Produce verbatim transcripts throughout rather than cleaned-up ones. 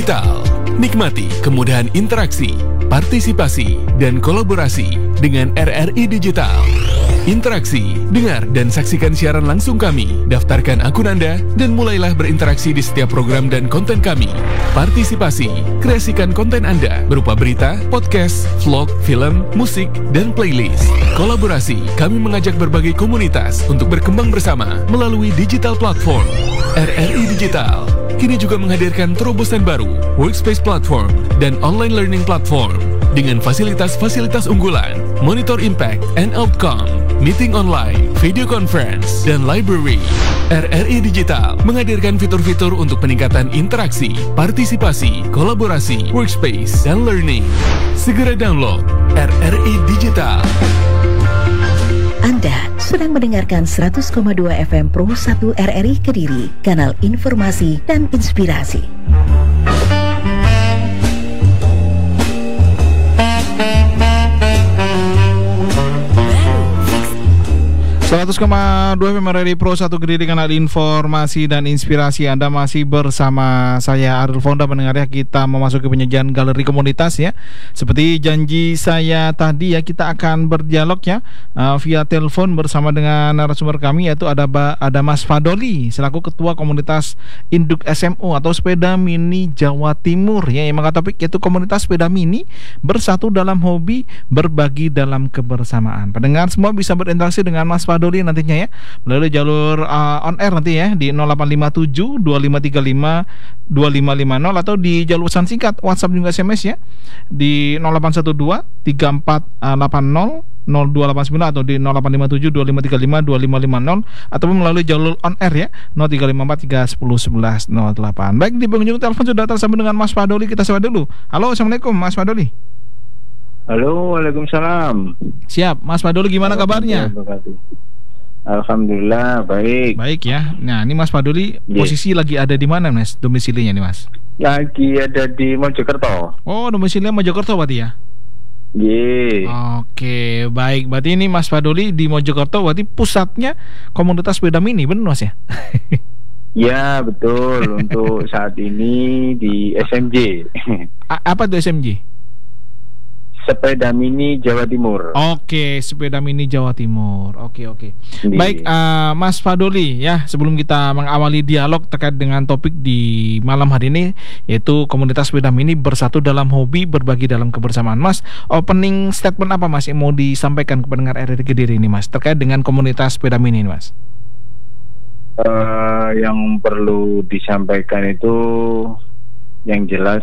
Digital. Nikmati kemudahan interaksi, partisipasi, dan kolaborasi dengan R R I Digital. Interaksi, dengar dan saksikan siaran langsung kami, daftarkan akun Anda, dan mulailah berinteraksi di setiap program dan konten kami. Partisipasi, kreasikan konten Anda berupa berita, podcast, vlog, film, musik, dan playlist. Kolaborasi, kami mengajak berbagai komunitas untuk berkembang bersama melalui digital platform. R R I Digital kini juga menghadirkan terobosan baru, workspace platform, dan online learning platform dengan fasilitas-fasilitas unggulan, monitor impact and outcome, meeting online, video conference, dan library. R R I Digital menghadirkan fitur-fitur untuk peningkatan interaksi, partisipasi, kolaborasi, workspace, dan learning. Segera download R R I Digital. Anda sedang mendengarkan seratus koma dua F M Pro satu R R I Kediri, kanal informasi dan inspirasi. seratus koma dua F M R R I Pro satu Kediri, kanal informasi dan inspirasi. Anda masih bersama saya Arul Fonda mendengar ya. Kita memasuki penyajian galeri komunitas ya. Seperti janji saya tadi ya, kita akan berdialog ya uh, via telepon bersama dengan narasumber kami, yaitu ada ada Mas Fadoli selaku ketua komunitas Induk S M O atau Sepeda Mini Jawa Timur ya, yang mengangkat topik yaitu komunitas sepeda mini bersatu dalam hobi, berbagi dalam kebersamaan. Pendengar semua bisa berinteraksi dengan Mas Fadoli Doli nantinya ya melalui jalur uh, on air nanti ya di nol delapan lima tujuh dua lima tiga lima dua lima lima nol atau di jalur pesan singkat WhatsApp juga S M S ya di nol delapan satu dua tiga empat delapan nol nol dua delapan sembilan atau di nol delapan lima tujuh dua lima tiga lima dua lima lima nol ataupun melalui jalur on air ya nol tiga lima empat tiga satu nol satu nol delapan. Baik, di penghujung telepon sudah tersambung dengan Mas Fadoli. Kita sapa dulu. Halo, assalamualaikum Mas Fadoli. Halo, waalaikumsalam. Siap, Mas Fadoli, gimana kabarnya? Alhamdulillah baik. Baik ya. Nah, ini Mas Fadoli yeah. Posisi lagi ada di mana, Mas? Domisilinya nih, Mas? Lagi ada di Mojokerto. Oh, domisilinya Mojokerto berarti ya? Iya. Yeah. Oke, baik. Berarti ini Mas Fadoli di Mojokerto, berarti pusatnya komunitas sepeda mini, benar Mas ya? Ya, betul. Untuk saat ini di S M J. A- apa tuh S M J? Sepeda Mini Jawa Timur. Oke, Sepeda Mini Jawa Timur. Oke, oke. Baik, uh, Mas Fadoli ya, sebelum kita mengawali dialog terkait dengan topik di malam hari ini, yaitu komunitas sepeda mini bersatu dalam hobi, berbagi dalam kebersamaan. Mas, opening statement apa Mas yang mau disampaikan kepada pendengar R R I Kediri ini, Mas, terkait dengan komunitas sepeda mini ini, Mas? Uh, yang perlu disampaikan itu yang jelas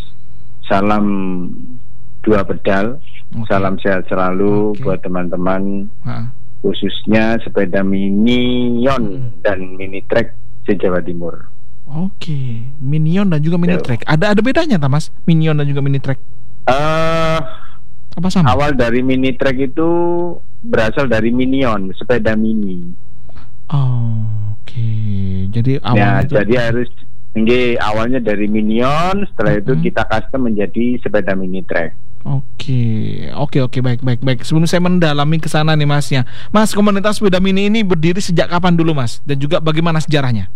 salam dua pedal, okay. Salam sehat selalu okay. Buat teman-teman, ha. Khususnya sepeda minion hmm. dan mini trek se-Jawa Timur. Oke, okay. Minion dan juga mini trek. Ada ada bedanya tak Mas? Minion dan juga mini trek? Uh, Apa sama? Awal dari mini trek itu berasal dari minion, sepeda mini. Oh, oke. Okay. Jadi awalnya ya, itu... jadi harus Nggih, awalnya dari minion, setelah itu hmm. kita custom menjadi sepeda mini trek. Oke, oke, oke, baik, baik, baik. Sebelum saya mendalami ke sana nih Masnya, Mas, komunitas sepeda mini ini berdiri sejak kapan dulu Mas? Dan juga bagaimana sejarahnya?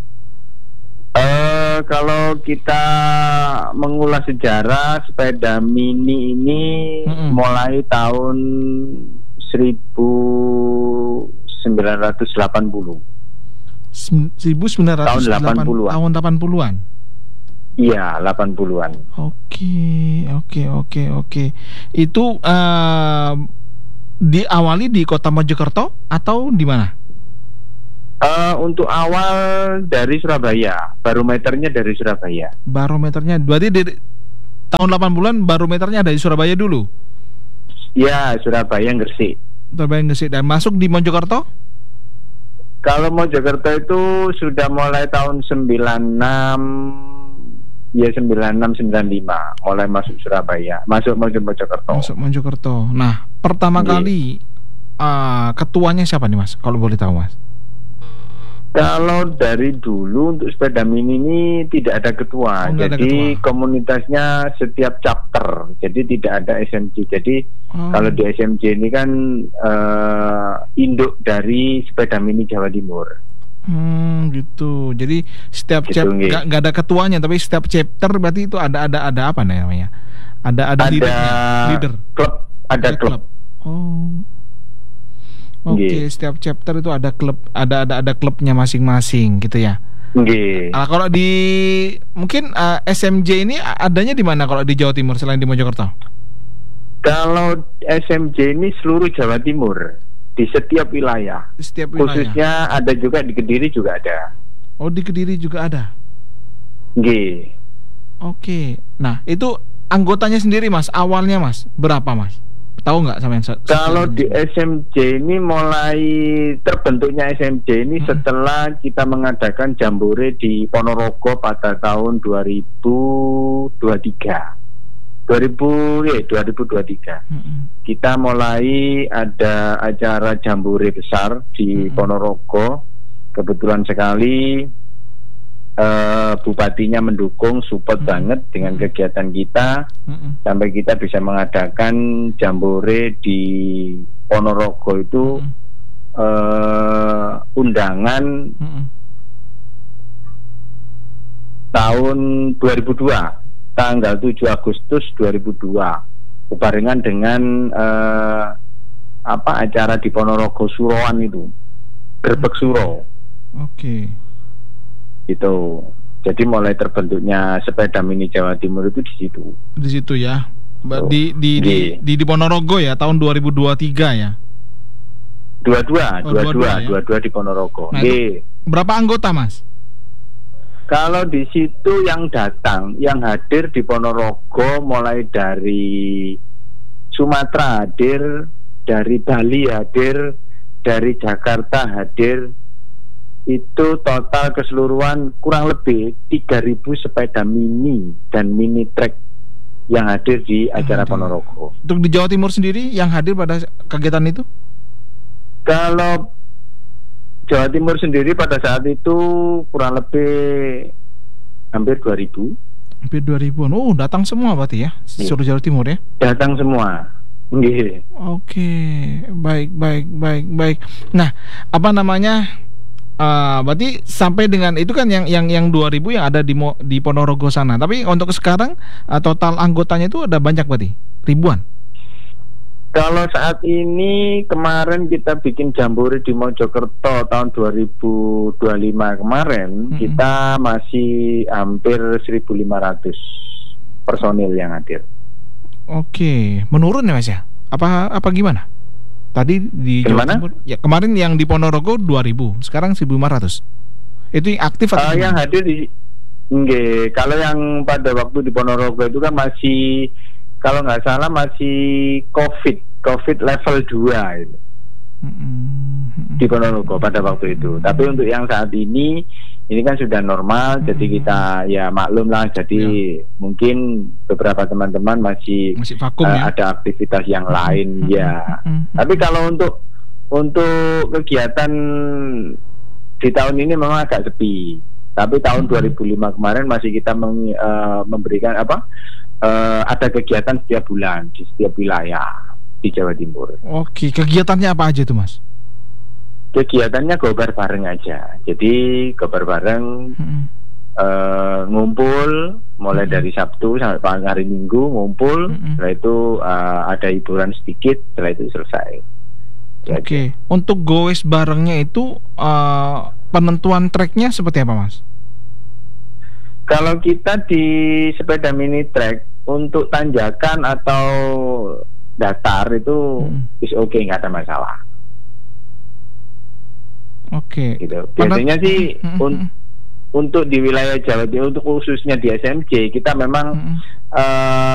Uh, kalau kita mengulas sejarah sepeda mini ini hmm. mulai tahun seribu sembilan ratus delapan puluh. seribu sembilan ratus delapan puluh tahun delapan puluhan. Iya, delapan puluhan. Oke, oke, oke, oke. Itu uh, diawali di Kota Mojokerto atau di mana? Uh, untuk awal dari Surabaya, barometernya dari Surabaya. Barometernya berarti dari tahun delapan puluhan barometernya dari Surabaya dulu. Iya, Surabaya Gresik. Surabaya Gresik dan masuk di Mojokerto? Kalau Mojokerto itu sudah mulai tahun sembilan puluh enam, ya sembilan puluh enam sembilan puluh lima mulai masuk Surabaya, masuk Mojokerto. Masuk Mojokerto. Nah, pertama Ye. kali uh, ketuanya siapa nih Mas? Kalau boleh tahu Mas? Kalau dari dulu untuk sepeda mini ini tidak ada ketua, oh, jadi ada ketua. Komunitasnya setiap chapter, jadi tidak ada S M J. Jadi oh. kalau di S M J ini kan uh, induk dari sepeda mini Jawa Timur. Hmm, gitu. Jadi setiap gitu, chapter nggak nggak ada ketuanya, tapi setiap chapter berarti itu ada ada ada apa namanya? Ada ada, ada leadernya, leader. Klub, ada, ada klub. klub. Oh. Oke, okay. Setiap chapter itu ada klub, ada ada ada klubnya masing-masing, gitu ya. Nggih. Nah, kalau di mungkin uh, S M J ini adanya di mana kalau di Jawa Timur selain di Mojokerto? Kalau S M J ini seluruh Jawa Timur, di setiap wilayah. Di setiap wilayah. Khususnya ada juga di Kediri juga ada. Oh, di Kediri juga ada. Nggih. Oke. Nah, itu anggotanya sendiri, Mas. Awalnya, Mas, berapa, Mas? Tahu nggak sama yang se- kalau di S M J ini mulai terbentuknya S M J ini hmm. setelah kita mengadakan jambore di Ponorogo pada tahun dua ribu dua puluh tiga dua ribu ya dua ribu dua puluh tiga hmm. Kita mulai ada acara jambore besar di hmm. Ponorogo. Kebetulan sekali Uh, bupatinya mendukung, support mm-hmm. banget dengan kegiatan kita mm-hmm. sampai kita bisa mengadakan jambore di Ponorogo itu mm-hmm. uh, undangan mm-hmm. tahun dua ribu dua, tanggal tujuh Agustus dua ribu dua, berbarengan dengan uh, apa acara di Ponorogo Suroan itu, Gerbek Suro. Oke. Okay. Itu. Jadi mulai terbentuknya Sepeda Mini Jawa Timur itu di situ. Di situ ya. Di di di, di di Ponorogo ya tahun dua ribu dua puluh tiga ya. dua puluh dua, oh, dua puluh dua, ya? dua puluh dua di Ponorogo. Nah, berapa anggota, Mas? Kalau di situ yang datang, yang hadir di Ponorogo mulai dari Sumatera hadir, dari Bali hadir, dari Jakarta hadir. Itu total keseluruhan kurang lebih tiga ribu sepeda mini dan mini trek yang hadir di acara Aduh. Ponorogo. Untuk di Jawa Timur sendiri yang hadir pada kegiatan itu? Kalau Jawa Timur sendiri pada saat itu kurang lebih hampir dua ribu. Hampir dua ribuan. Oh, datang semua berarti ya? Seluruh Jawa Timur ya? Datang semua. Nggih. Oke, baik baik baik baik. Nah, apa namanya? Uh, berarti sampai dengan itu kan yang yang yang dua ribu yang ada di di Ponorogo sana. Tapi untuk sekarang uh, total anggotanya itu ada banyak berarti? Ribuan. Kalau saat ini kemarin kita bikin jambore di Mojokerto tahun dua ribu dua puluh lima kemarin, hmm. kita masih hampir seribu lima ratus personil yang hadir. Oke, menurun ya Mas ya? Apa apa gimana? Tadi di Jawa Timur, ya kemarin yang di Ponorogo dua ribu, sekarang seribu lima ratus. Itu yang aktif atau uh, yang hadir di nggih, kalau yang pada waktu di Ponorogo itu kan masih, kalau nggak salah masih COVID, COVID level dua itu. Mm-hmm. Di Ponorogo pada waktu itu. Mm-hmm. Tapi untuk yang saat ini ini kan sudah normal, mm-hmm. jadi kita ya maklum lah. Jadi ya. Mungkin beberapa teman-teman masih, masih vakum, uh, ya? Ada aktivitas yang mm-hmm. lain, mm-hmm. ya. Mm-hmm. Tapi kalau untuk untuk kegiatan di tahun ini memang agak sepi. Tapi tahun mm-hmm. dua ribu lima kemarin masih kita meng, uh, memberikan apa? Uh, ada kegiatan setiap bulan di setiap wilayah di Jawa Timur. Oke, kegiatannya apa aja tuh Mas? Kegiatannya gobar bareng aja. Jadi gobar bareng, hmm. uh, ngumpul mulai hmm. dari Sabtu sampai hari Minggu ngumpul. Hmm. Setelah itu uh, ada hiburan sedikit. Setelah itu selesai. Oke, okay. Untuk goes barengnya itu uh, penentuan treknya seperti apa Mas? Kalau kita di sepeda mini trek untuk tanjakan atau datar itu hmm. is oke okay, nggak ada masalah. Oke. Okay. Gitu. Biasanya Pada... sih hmm. un- untuk di wilayah Jawa Timur, untuk khususnya di S M J kita memang hmm. uh,